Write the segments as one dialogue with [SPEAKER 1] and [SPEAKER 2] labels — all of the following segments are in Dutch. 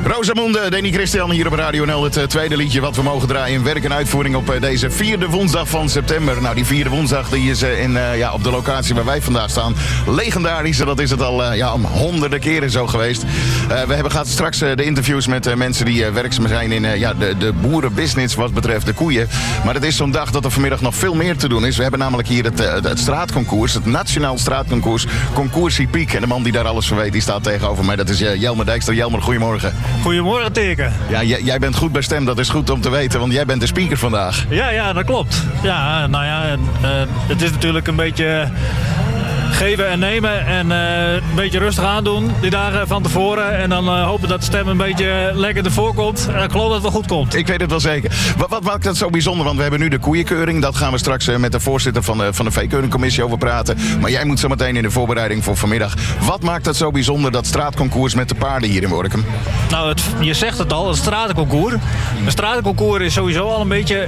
[SPEAKER 1] Rosamunde, Danny Christian hier op Radio NL. Het tweede liedje wat we mogen draaien in werk en uitvoering op deze vierde woensdag van september. Nou, die vierde woensdag die is op de locatie waar wij vandaag staan legendarisch. Dat is het al om honderden keren zo geweest. We gaan straks de interviews met mensen die werkzaam zijn in de boerenbusiness wat betreft de koeien. Maar het is zo'n dag dat er vanmiddag nog veel meer te doen is. We hebben namelijk hier het straatconcours, het nationaal straatconcours, Concours Piek. En de man die daar alles van weet, die staat tegenover mij. Dat is Jelmer Dijkstra. Jelmer, goedemorgen.
[SPEAKER 2] Goedemorgen, Teken.
[SPEAKER 1] Ja, jij bent goed bij stem, dat is goed om te weten, want jij bent de speaker vandaag.
[SPEAKER 2] Ja, dat klopt. Ja, nou ja, het is natuurlijk een beetje geven en nemen en een beetje rustig aandoen die dagen van tevoren. En dan hopen dat de stem een beetje lekker ervoor komt. En ik geloof dat het wel goed komt.
[SPEAKER 1] Ik weet het wel zeker. Wat maakt dat zo bijzonder? Want we hebben nu de koeienkeuring. Dat gaan we straks met de voorzitter van de veekeuringcommissie over praten. Maar jij moet zo meteen in de voorbereiding voor vanmiddag. Wat maakt dat zo bijzonder, dat straatconcours met de paarden hier in Workum?
[SPEAKER 2] Nou, je zegt het al, het stratenconcours. Een stratenconcours is sowieso al een beetje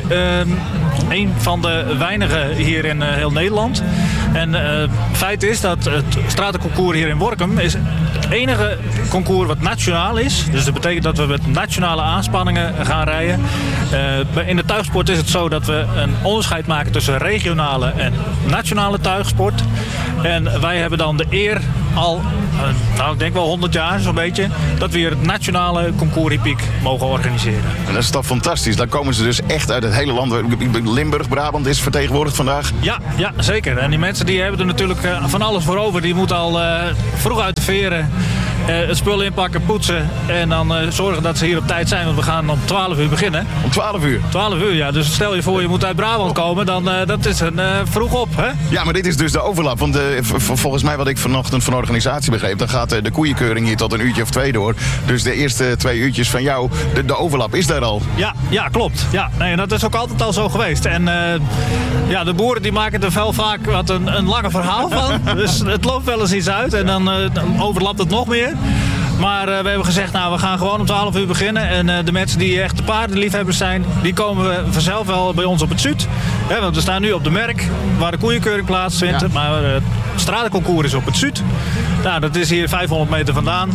[SPEAKER 2] een van de weinige hier in heel Nederland. En feit is dat het stratenconcours hier in Workum is het enige concours wat nationaal is. Dus dat betekent dat we met nationale aanspanningen gaan rijden. In de tuigsport is het zo dat we een onderscheid maken tussen regionale en nationale tuigsport. En wij hebben dan de eer al, ik denk wel 100 jaar zo'n beetje, dat we hier het nationale concours hippiek mogen organiseren.
[SPEAKER 1] En dat is toch fantastisch. Dan komen ze dus echt uit het hele land. Limburg, Brabant is vertegenwoordigd vandaag.
[SPEAKER 2] Ja, zeker. En die mensen die hebben er natuurlijk van alles voor over. Die moeten al vroeg uit de veren het spul inpakken, poetsen en dan zorgen dat ze hier op tijd zijn. Want we gaan om 12 uur beginnen.
[SPEAKER 1] Om 12 uur?
[SPEAKER 2] 12 uur, ja. Dus stel je voor je moet uit Brabant komen, dan dat is vroeg op, hè?
[SPEAKER 1] Ja, maar dit is dus de overlap. Want volgens mij wat ik vanochtend van de organisatie begreep, dan gaat de koeienkeuring hier tot een uurtje of 2 door. Dus de eerste 2 uurtjes van jou, de overlap is daar al.
[SPEAKER 2] Ja, klopt. Ja, nee, dat is ook altijd al zo geweest. En de boeren die maken er wel vaak wat een langer verhaal van. Dus het loopt wel eens iets uit en dan overlapt het nog meer. Maar we hebben gezegd, we gaan gewoon om 12 uur beginnen. En de mensen die echt de paardenliefhebbers zijn, die komen vanzelf wel bij ons op het Zuid. Want we staan nu op de Merk, waar de koeienkeuring plaatsvindt. Ja. Maar het stratenconcours is op het Zuid. Nou, dat is hier 500 meter vandaan.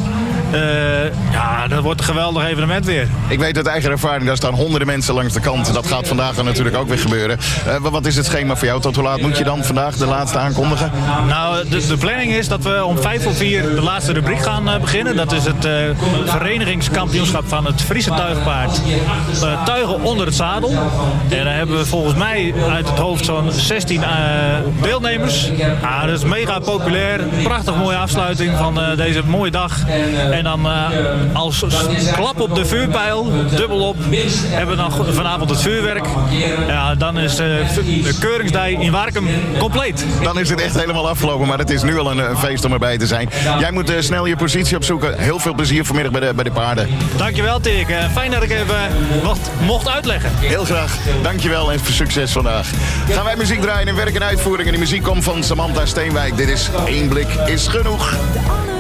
[SPEAKER 2] Dat wordt een geweldig evenement weer.
[SPEAKER 1] Ik weet uit eigen ervaring, daar staan honderden mensen langs de kant. Dat gaat vandaag dan natuurlijk ook weer gebeuren. Wat is het schema voor jou? Tot hoe laat moet je dan vandaag de laatste aankondigen?
[SPEAKER 2] Nou, de planning is dat we om 3:55 de laatste rubriek gaan beginnen. Dat is het verenigingskampioenschap van het Friese tuigpaard. Tuigen onder het zadel. En daar hebben we volgens mij uit het hoofd zo'n 16 deelnemers. Dat is mega populair. Prachtig mooie afsluiting van deze mooie dag. En dan als klap op de vuurpijl, dubbelop, hebben we dan vanavond het vuurwerk. Ja, dan is de keuringsdij in Warkum compleet.
[SPEAKER 1] Dan is het echt helemaal afgelopen, maar het is nu al een feest om erbij te zijn. Jij moet snel je positie opzoeken. Heel veel plezier vanmiddag bij de paarden.
[SPEAKER 2] Dankjewel, Dirk. Fijn dat ik even wat mocht uitleggen.
[SPEAKER 1] Heel graag. Dankjewel en succes vandaag. Gaan wij muziek draaien in werk en uitvoering. En die muziek komt van Samantha Steenwijk. Dit is 1 blik is genoeg.